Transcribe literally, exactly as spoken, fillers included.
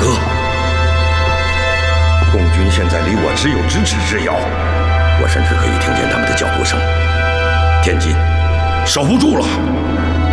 哥，共军现在离我只有咫尺之遥，我甚至可以听见他们的脚步声。天津守不住了。